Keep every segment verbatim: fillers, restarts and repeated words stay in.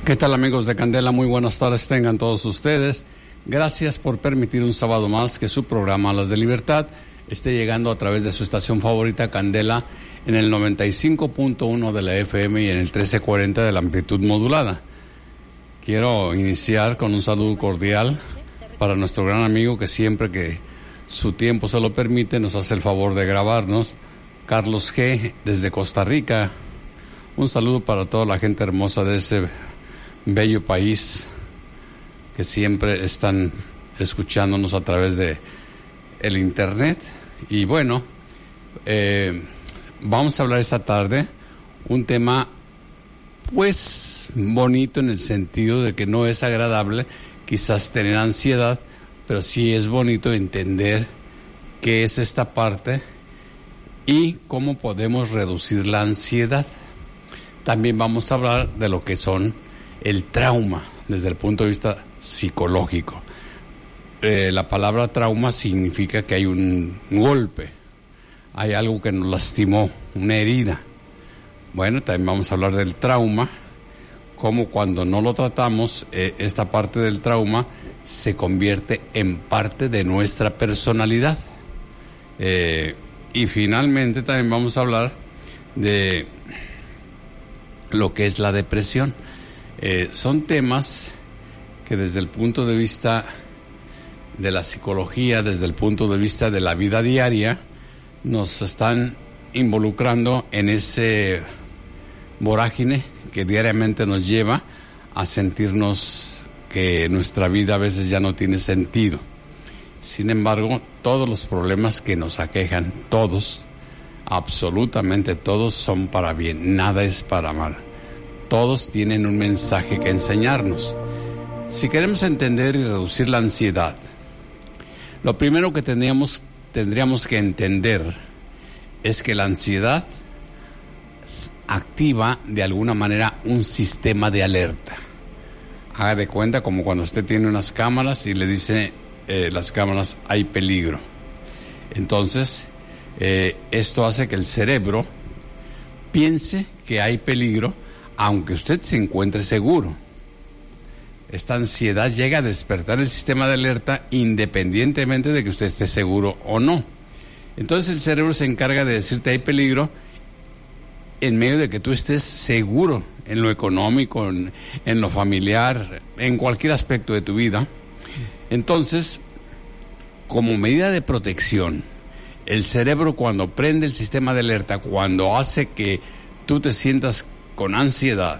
¿Qué tal, amigos de Candela? Muy buenas tardes tengan todos ustedes. Gracias por permitir un sábado más que su programa Las de Libertad esté llegando a través de su estación favorita Candela en el noventa y cinco punto uno de la F M y en el trece cuarenta de la amplitud modulada. Quiero iniciar con un saludo cordial para nuestro gran amigo que siempre que su tiempo se lo permite nos hace el favor de grabarnos, Carlos G. desde Costa Rica. Un saludo para toda la gente hermosa de ese bello país que siempre están escuchándonos a través de el internet. Y bueno, eh, vamos a hablar esta tarde un tema pues bonito en el sentido de que no es agradable quizás tener ansiedad, pero sí es bonito entender qué es esta parte y cómo podemos reducir la ansiedad. También vamos a hablar de lo que son el trauma desde el punto de vista psicológico. Eh, la palabra trauma significa que hay un golpe, hay algo que nos lastimó, una herida. Bueno, también vamos a hablar del trauma, cómo cuando no lo tratamos, eh, esta parte del trauma se convierte en parte de nuestra personalidad. Eh, y finalmente también vamos a hablar de lo que es la depresión. Eh, son temas que desde el punto de vista de la psicología, desde el punto de vista de la vida diaria, nos están involucrando en ese vorágine que diariamente nos lleva a sentirnos que nuestra vida a veces ya no tiene sentido. Sin embargo, todos los problemas que nos aquejan, todos, absolutamente todos, son para bien, nada es para mal. Todos tienen un mensaje que enseñarnos. Si queremos entender y reducir la ansiedad, lo primero que tendríamos, tendríamos que entender es que la ansiedad activa de alguna manera un sistema de alerta. Haga de cuenta como cuando usted tiene unas cámaras y le dice eh, las cámaras hay peligro. Entonces, eh, esto hace que el cerebro piense que hay peligro, aunque usted se encuentre seguro. Esta ansiedad llega a despertar el sistema de alerta independientemente de que usted esté seguro o no. Entonces el cerebro se encarga de decirte hay peligro en medio de que tú estés seguro en lo económico, en, en lo familiar, en cualquier aspecto de tu vida. Entonces, como medida de protección, el cerebro cuando prende el sistema de alerta, cuando hace que tú te sientas con ansiedad,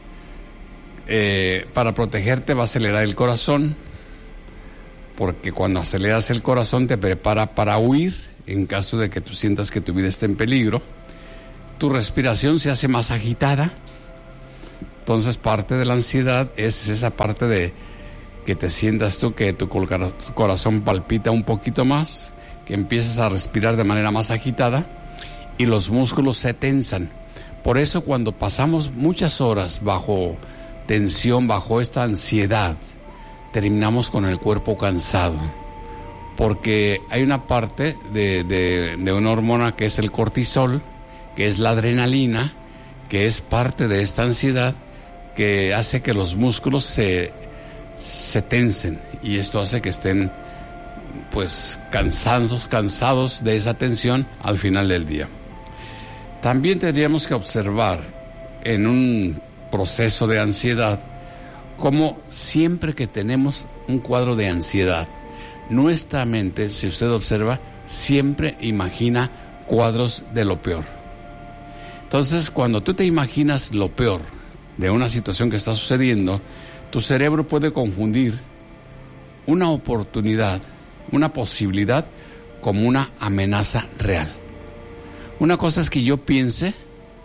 eh, para protegerte va a acelerar el corazón, porque cuando aceleras el corazón te prepara para huir en caso de que tú sientas que tu vida está en peligro. Tu respiración se hace más agitada, entonces parte de la ansiedad es esa parte de que te sientas tú que tu corazón palpita un poquito más, que empiezas a respirar de manera más agitada y los músculos se tensan. Por eso cuando pasamos muchas horas bajo tensión, bajo esta ansiedad, terminamos con el cuerpo cansado, porque hay una parte de, de, de una hormona que es el cortisol, que es la adrenalina, que es parte de esta ansiedad, que hace que los músculos se, se tensen, y esto hace que estén pues cansados, cansados de esa tensión al final del día. También tendríamos que observar en un proceso de ansiedad cómo siempre que tenemos un cuadro de ansiedad, nuestra mente, si usted observa, siempre imagina cuadros de lo peor. Entonces, cuando tú te imaginas lo peor de una situación que está sucediendo, tu cerebro puede confundir una oportunidad, una posibilidad, como una amenaza real. Una cosa es que yo piense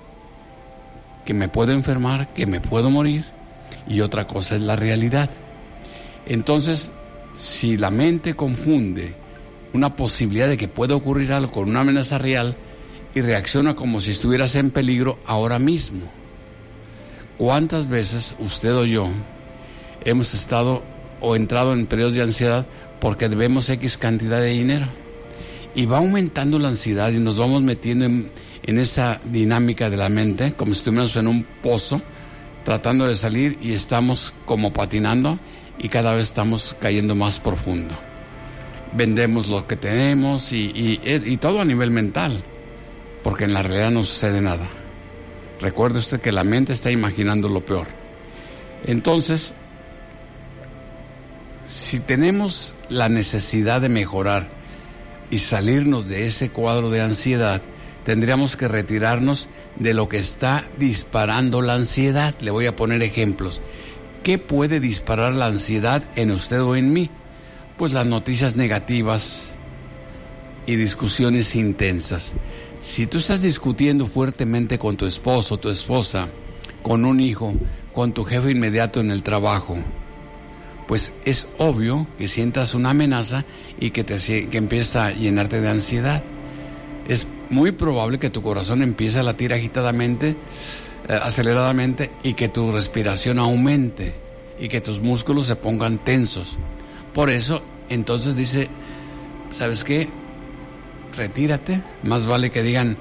que me puedo enfermar, que me puedo morir, y otra cosa es la realidad. Entonces, si la mente confunde una posibilidad de que pueda ocurrir algo con una amenaza real y reacciona como si estuvieras en peligro ahora mismo, ¿cuántas veces usted o yo hemos estado o entrado en periodos de ansiedad porque debemos X cantidad de dinero? Y va aumentando la ansiedad y nos vamos metiendo en, en esa dinámica de la mente, como si estuviéramos en un pozo tratando de salir y estamos como patinando y cada vez estamos cayendo más profundo. Vendemos lo que tenemos y, y, y todo a nivel mental, porque en la realidad no sucede nada. Recuerde usted que la mente está imaginando lo peor. Entonces, si tenemos la necesidad de mejorar y salirnos de ese cuadro de ansiedad, tendríamos que retirarnos de lo que está disparando la ansiedad. Le voy a poner ejemplos. ¿Qué puede disparar la ansiedad en usted o en mí? Pues las noticias negativas y discusiones intensas. Si tú estás discutiendo fuertemente con tu esposo, tu esposa, con un hijo, con tu jefe inmediato en el trabajo, pues es obvio que sientas una amenaza y que, te, que empieza a llenarte de ansiedad. Es muy probable que tu corazón empiece a latir agitadamente, eh, aceleradamente, y que tu respiración aumente y que tus músculos se pongan tensos. Por eso, entonces dice, ¿sabes qué? Retírate. Más vale que digan,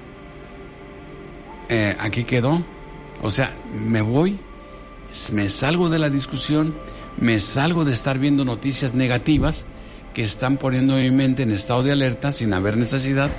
eh, aquí quedó. O sea, me voy, me salgo de la discusión, me salgo de estar viendo noticias negativas que están poniendo mi mente en estado de alerta sin haber necesidad.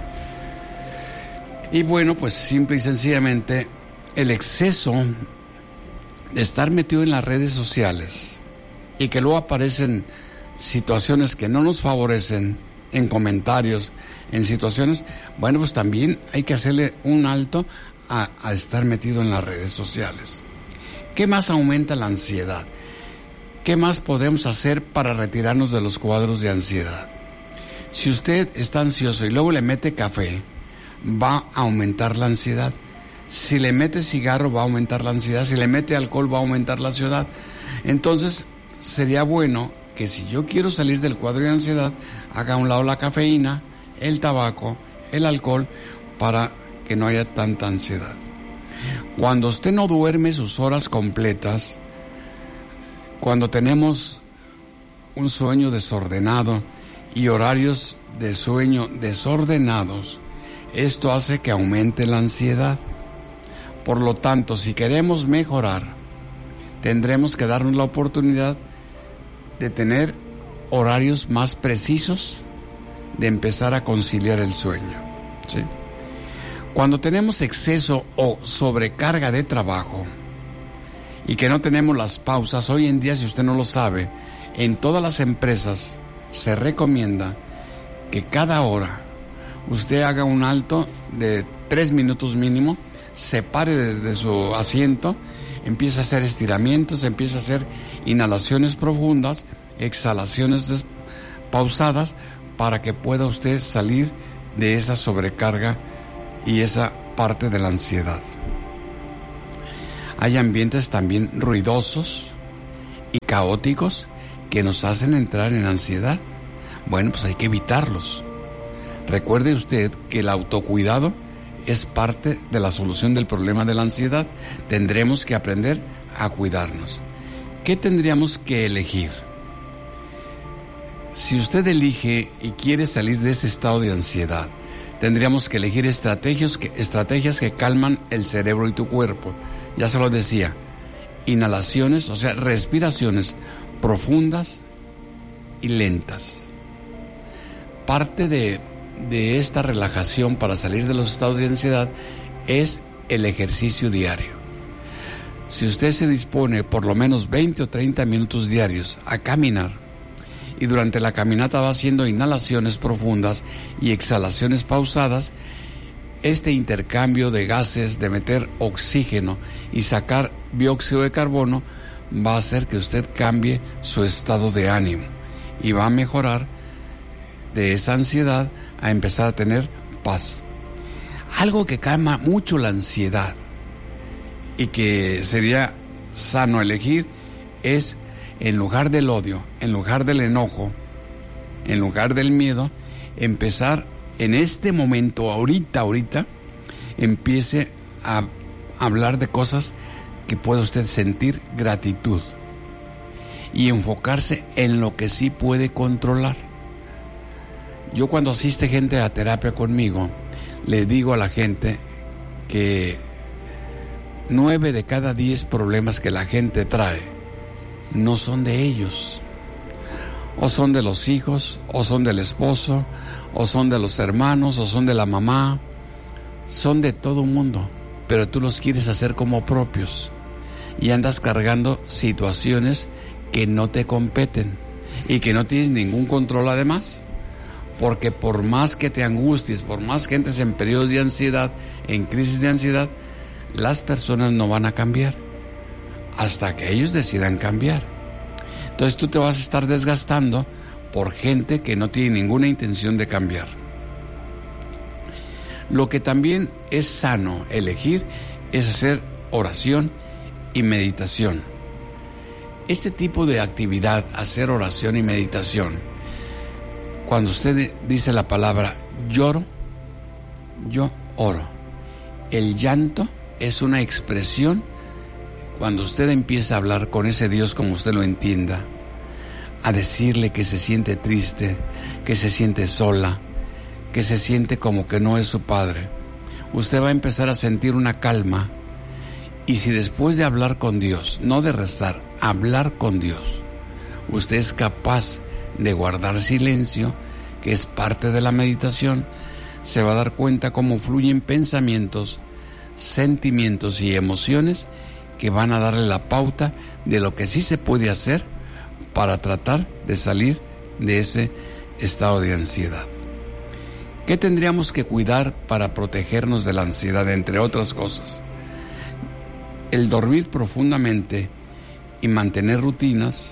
Y bueno, pues simple y sencillamente el exceso de estar metido en las redes sociales y que luego aparecen situaciones que no nos favorecen en comentarios, en situaciones, bueno, pues también hay que hacerle un alto a, a estar metido en las redes sociales. ¿Qué más aumenta la ansiedad? ¿Qué más podemos hacer para retirarnos de los cuadros de ansiedad? Si usted está ansioso y luego le mete café, va a aumentar la ansiedad. Si le mete cigarro, va a aumentar la ansiedad. Si le mete alcohol, va a aumentar la ansiedad. Entonces, sería bueno que si yo quiero salir del cuadro de ansiedad, haga a un lado la cafeína, el tabaco, el alcohol, para que no haya tanta ansiedad. Cuando usted no duerme sus horas completas, cuando tenemos un sueño desordenado y horarios de sueño desordenados, esto hace que aumente la ansiedad. Por lo tanto, si queremos mejorar, tendremos que darnos la oportunidad de tener horarios más precisos, de empezar a conciliar el sueño, ¿sí? Cuando tenemos exceso o sobrecarga de trabajo y que no tenemos las pausas, hoy en día, si usted no lo sabe, en todas las empresas se recomienda que cada hora usted haga un alto de tres minutos mínimo, se pare de, de su asiento, empieza a hacer estiramientos, empieza a hacer inhalaciones profundas, exhalaciones des- pausadas, para que pueda usted salir de esa sobrecarga y esa parte de la ansiedad. Hay ambientes también ruidosos y caóticos que nos hacen entrar en ansiedad. Bueno, pues hay que evitarlos. Recuerde usted que el autocuidado es parte de la solución del problema de la ansiedad. Tendremos que aprender a cuidarnos. ¿Qué tendríamos que elegir? Si usted elige y quiere salir de ese estado de ansiedad, tendríamos que elegir estrategias que, estrategias que calman el cerebro y tu cuerpo. Ya se lo decía, inhalaciones, o sea, respiraciones profundas y lentas. Parte de, de esta relajación para salir de los estados de ansiedad es el ejercicio diario. Si usted se dispone por lo menos veinte o treinta minutos diarios a caminar, y durante la caminata va haciendo inhalaciones profundas y exhalaciones pausadas, este intercambio de gases, de meter oxígeno y sacar dióxido de carbono, va a hacer que usted cambie su estado de ánimo y va a mejorar de esa ansiedad a empezar a tener paz. Algo que calma mucho la ansiedad y que sería sano elegir es, en lugar del odio, en lugar del enojo, en lugar del miedo, empezar en este momento, ahorita, ahorita, empiece a hablar de cosas que puede usted sentir gratitud y enfocarse en lo que sí puede controlar. Yo, cuando asiste gente a terapia conmigo, le digo a la gente que Nueve de cada diez problemas que la gente trae no son de ellos. O son de los hijos, o son del esposo, o son de los hermanos, o son de la mamá. Son de todo mundo, pero tú los quieres hacer como propios. Y andas cargando situaciones que no te competen y que no tienes ningún control además. Porque por más que te angusties, por más que entres en periodos de ansiedad, en crisis de ansiedad, las personas no van a cambiar hasta que ellos decidan cambiar. Entonces tú te vas a estar desgastando por gente que no tiene ninguna intención de cambiar. Lo que también es sano elegir es hacer oración y meditación. Este tipo de actividad, hacer oración y meditación, cuando usted dice la palabra lloro, yo oro. El llanto es una expresión cuando usted empieza a hablar con ese Dios como usted lo entienda, a decirle que se siente triste, que se siente sola, que se siente como que no es su padre. Usted va a empezar a sentir una calma, y si después de hablar con Dios, no de rezar, hablar con Dios, usted es capaz de guardar silencio, que es parte de la meditación, se va a dar cuenta cómo fluyen pensamientos, sentimientos y emociones que van a darle la pauta de lo que sí se puede hacer para tratar de salir de ese estado de ansiedad. ¿Qué tendríamos que cuidar para protegernos de la ansiedad, entre otras cosas? El dormir profundamente y mantener rutinas.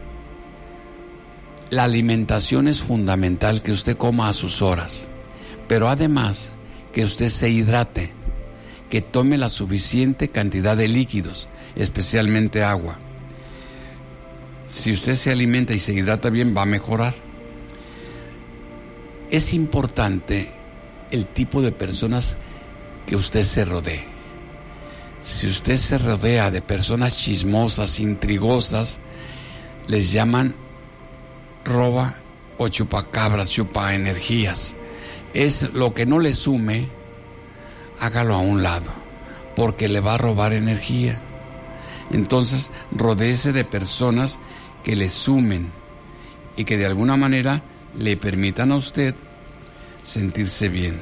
La alimentación es fundamental, que usted coma a sus horas, pero además que usted se hidrate, que tome la suficiente cantidad de líquidos, especialmente agua. Si usted se alimenta y se hidrata bien, va a mejorar. Es importante el tipo de personas que usted se rodee. Si usted se rodea de personas chismosas, intrigosas, les llaman roba o chupacabras, chupa energías. Es lo que no le sume, hágalo a un lado, porque le va a robar energía. Entonces, rodéese de personas que le sumen y que de alguna manera le permitan a usted sentirse bien.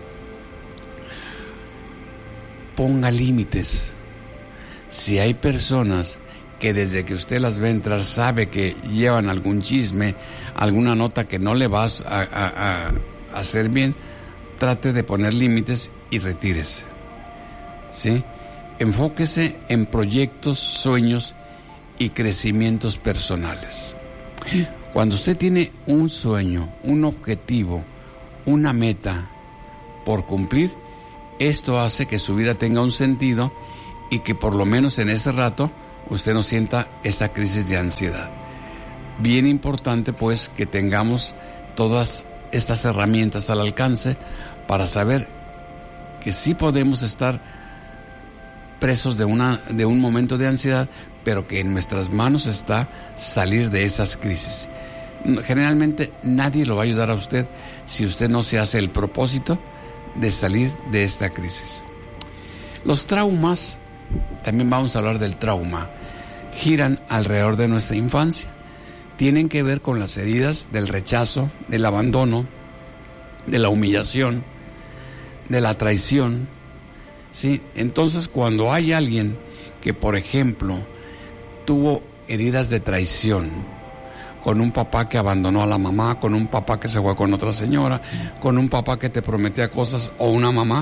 Ponga límites. Si hay personas que desde que usted las ve entrar sabe que llevan algún chisme, alguna nota que no le va a, a, a hacer bien, trate de poner límites y retírese. ¿Sí? Enfóquese en proyectos, sueños y crecimientos personales. Cuando usted tiene un sueño, un objetivo, una meta por cumplir, esto hace que su vida tenga un sentido y que por lo menos en ese rato usted no sienta esa crisis de ansiedad. Bien importante pues que tengamos todas estas herramientas al alcance para saber que sí podemos estar presos de una de un momento de ansiedad, pero que en nuestras manos está salir de esas crisis. Generalmente nadie lo va a ayudar a usted si usted no se hace el propósito de salir de esta crisis. Los traumas, también vamos a hablar del trauma, giran alrededor de nuestra infancia. Tienen que ver con las heridas del rechazo, del abandono, de la humillación, de la traición, ¿sí? Entonces, cuando hay alguien que, por ejemplo, tuvo heridas de traición, con un papá que abandonó a la mamá, con un papá que se fue con otra señora, con un papá que te prometía cosas, o una mamá.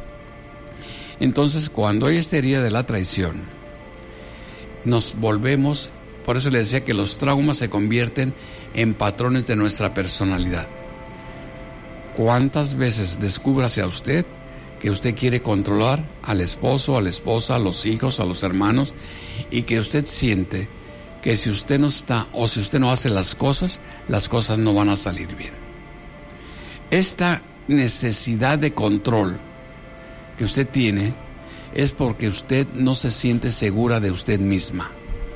Entonces, cuando hay esta herida de la traición, nos volvemos, por eso le decía que los traumas se convierten en patrones de nuestra personalidad. ¿Cuántas veces descúbrase a usted que usted quiere controlar al esposo, a la esposa, a los hijos, a los hermanos, y que usted siente que si usted no está o si usted no hace las cosas, las cosas no van a salir bien? Esta necesidad de control que usted tiene es porque usted no se siente segura de usted misma.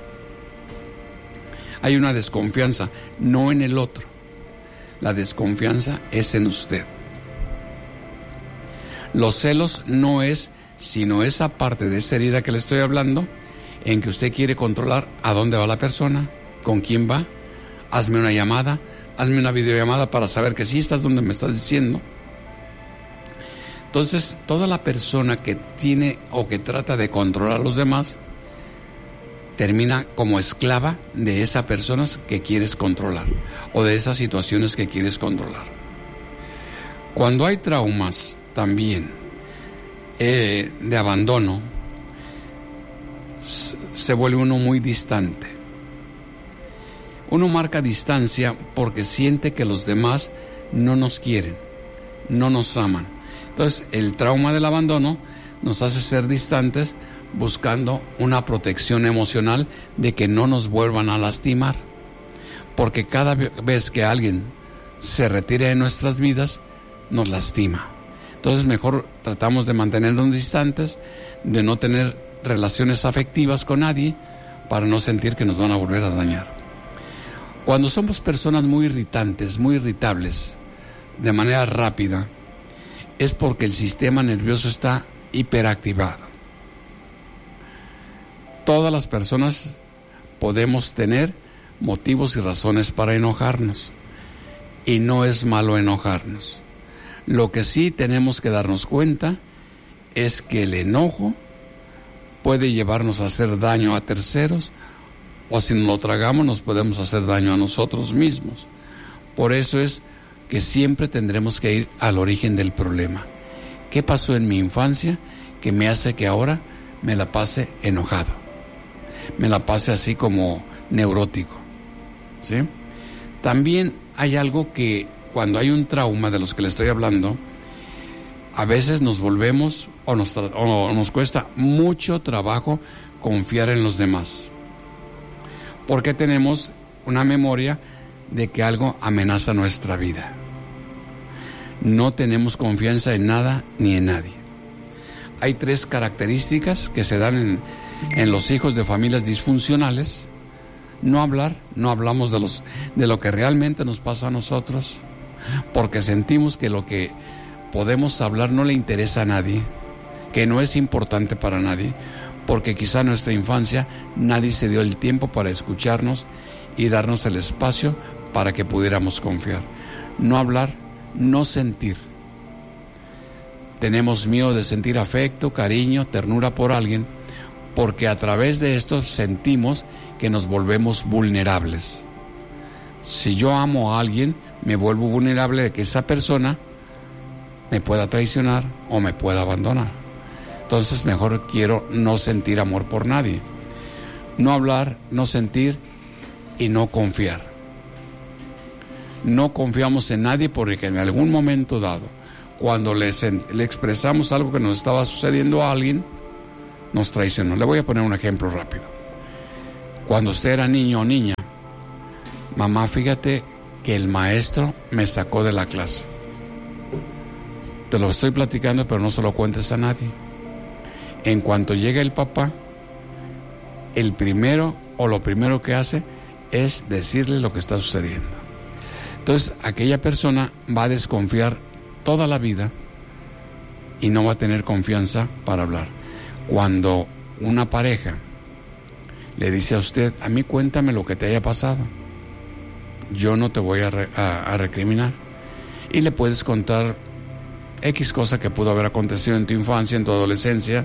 Hay una desconfianza, no en el otro. La desconfianza es en usted. Los celos no es sino esa parte de esa herida que le estoy hablando, en que usted quiere controlar a dónde va la persona, con quién va. Hazme una llamada, hazme una videollamada para saber que sí estás donde me estás diciendo. Entonces, toda la persona que tiene o que trata de controlar a los demás termina como esclava de esas personas que quieres controlar o de esas situaciones que quieres controlar. Cuando hay traumas también eh, de abandono, se vuelve uno muy distante. Uno marca distancia porque siente que los demás no nos quieren, no nos aman. Entonces, el trauma del abandono nos hace ser distantes, buscando una protección emocional de que no nos vuelvan a lastimar. Porque cada vez que alguien se retire de nuestras vidas, nos lastima. Entonces, mejor tratamos de mantenernos distantes, de no tener relaciones afectivas con nadie, para no sentir que nos van a volver a dañar. Cuando somos personas muy irritantes, muy irritables, de manera rápida, es porque el sistema nervioso está hiperactivado. Todas las personas podemos tener motivos y razones para enojarnos, y no es malo enojarnos. Lo que sí tenemos que darnos cuenta es que el enojo puede llevarnos a hacer daño a terceros, o si nos lo tragamos nos podemos hacer daño a nosotros mismos. Por eso es que siempre tendremos que ir al origen del problema. ¿Qué pasó en mi infancia que me hace que ahora me la pase enojado? Me la pase así como neurótico, ¿sí? También hay algo que cuando hay un trauma de los que le estoy hablando, a veces nos volvemos o nos, tra- o nos cuesta mucho trabajo confiar en los demás, porque tenemos una memoria de que algo amenaza nuestra vida. No tenemos confianza en nada ni en nadie. Hay tres características que se dan en, en los hijos de familias disfuncionales. No hablar, no hablamos de, los, de lo que realmente nos pasa a nosotros, porque sentimos que lo que podemos hablar no le interesa a nadie, que no es importante para nadie, porque quizá en nuestra infancia nadie se dio el tiempo para escucharnos y darnos el espacio para que pudiéramos confiar. No hablar, no sentir. Tenemos miedo de sentir afecto, cariño, ternura por alguien, porque a través de esto sentimos que nos volvemos vulnerables. Si yo amo a alguien, me vuelvo vulnerable de que esa persona me pueda traicionar o me pueda abandonar. Entonces mejor quiero no sentir amor por nadie. No hablar, no sentir y no confiar. No confiamos en nadie porque en algún momento dado, cuando le, le expresamos algo que nos estaba sucediendo a alguien, nos traicionó. Le voy a poner un ejemplo rápido. Cuando usted era niño o niña, mamá, fíjate que el maestro me sacó de la clase. Te lo estoy platicando, pero no se lo cuentes a nadie. En cuanto llega el papá, el primero o lo primero que hace es decirle lo que está sucediendo. Entonces, aquella persona va a desconfiar toda la vida y no va a tener confianza para hablar. Cuando una pareja le dice a usted, a mí cuéntame lo que te haya pasado, yo no te voy a, re, a, a recriminar, y le puedes contar X cosa que pudo haber acontecido en tu infancia, en tu adolescencia,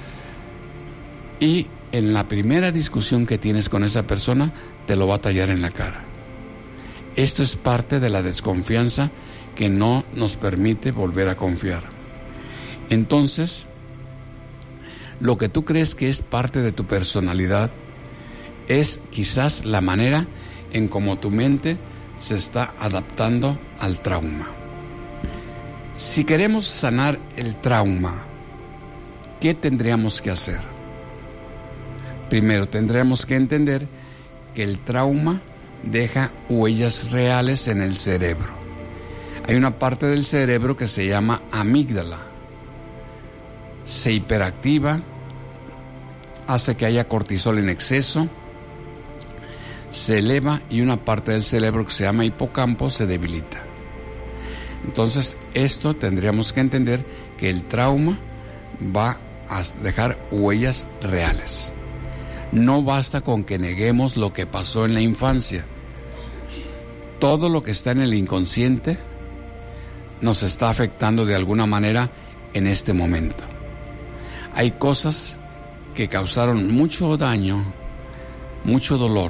y en la primera discusión que tienes con esa persona te lo va a tallar en la cara. Esto es parte de la desconfianza que no nos permite volver a confiar. Entonces, lo que tú crees que es parte de tu personalidad es quizás la manera en cómo tu mente se está adaptando al trauma. Si queremos sanar el trauma, ¿qué tendríamos que hacer? Primero, tendríamos que entender que el trauma deja huellas reales en el cerebro. Hay una parte del cerebro que se llama amígdala. Se hiperactiva, hace que haya cortisol en exceso, se eleva y una parte del cerebro que se llama hipocampo se debilita. Entonces, esto tendríamos que entender que el trauma va a dejar huellas reales. No basta con que neguemos lo que pasó en la infancia. Todo lo que está en el inconsciente nos está afectando de alguna manera en este momento. Hay cosas que causaron mucho daño, mucho dolor.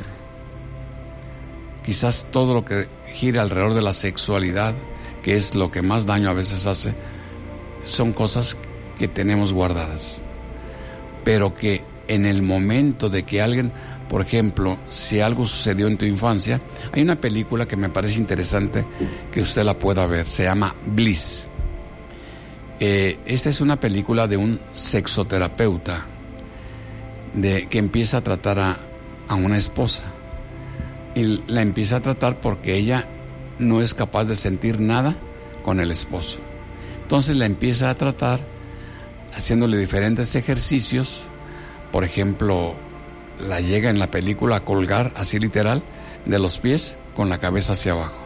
Quizás todo lo que gira alrededor de la sexualidad, que es lo que más daño a veces hace, son cosas que tenemos guardadas. Pero que en el momento de que alguien, por ejemplo, si algo sucedió en tu infancia, hay una película que me parece interesante que usted la pueda ver, se llama Bliss. Eh, esta es una película de un sexoterapeuta de, que empieza a tratar a, a una esposa y la empieza a tratar porque ella no es capaz de sentir nada con el esposo. Entonces la empieza a tratar haciéndole diferentes ejercicios. Por ejemplo, la llega en la película a colgar, así literal, de los pies con la cabeza hacia abajo.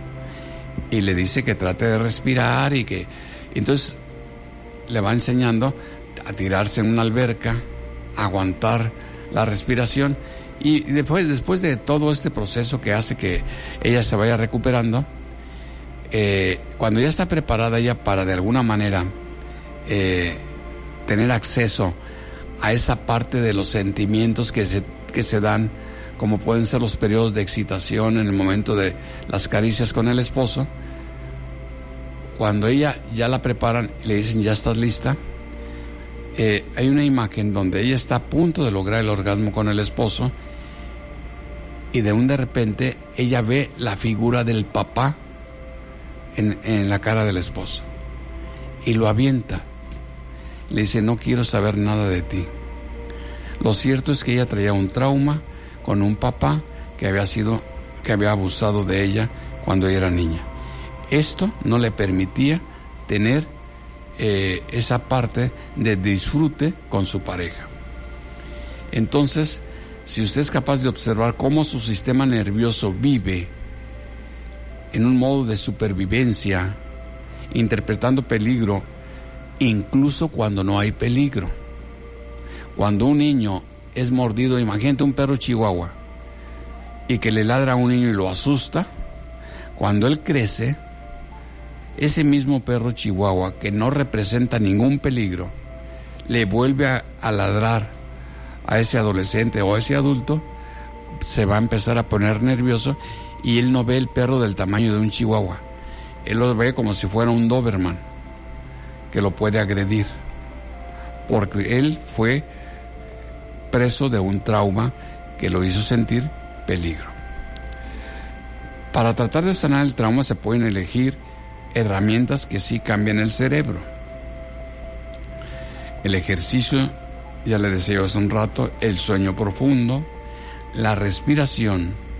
Y le dice que trate de respirar y que... Entonces le va enseñando a tirarse en una alberca, a aguantar la respiración. Y después, después de todo este proceso que hace que ella se vaya recuperando, eh, cuando ya está preparada ella para de alguna manera eh, tener acceso a esa parte de los sentimientos que se, que se dan, como pueden ser los periodos de excitación en el momento de las caricias con el esposo, cuando ella ya la preparan y le dicen ya estás lista, eh, hay una imagen donde ella está a punto de lograr el orgasmo con el esposo y de un de repente ella ve la figura del papá en, en la cara del esposo y lo avienta. Le dice, no quiero saber nada de ti. Lo cierto es que ella traía un trauma con un papá que había sido, que había abusado de ella cuando ella era niña. Esto no le permitía tener eh, esa parte de disfrute con su pareja. Entonces, si usted es capaz de observar cómo su sistema nervioso vive en un modo de supervivencia, interpretando peligro, incluso cuando no hay peligro. Cuando un niño es mordido, imagínate un perro chihuahua, y que le ladra a un niño y lo asusta, cuando él crece, ese mismo perro chihuahua que no representa ningún peligro, le vuelve a, a ladrar a ese adolescente o a ese adulto, se va a empezar a poner nervioso y él no ve el perro del tamaño de un chihuahua, él lo ve como si fuera un doberman que lo puede agredir, porque él fue preso de un trauma que lo hizo sentir peligro. Para tratar de sanar el trauma se pueden elegir herramientas que sí cambian el cerebro. El ejercicio, ya le decía hace un rato, el sueño profundo, la respiración,